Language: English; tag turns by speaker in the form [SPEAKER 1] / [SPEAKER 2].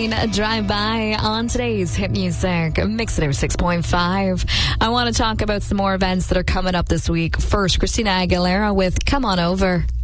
[SPEAKER 1] Queen, Drive By on today's Hit Music Mix It 6.5. I want to talk about some more events that are coming up this week. First, Christina Aguilera with Come On Over.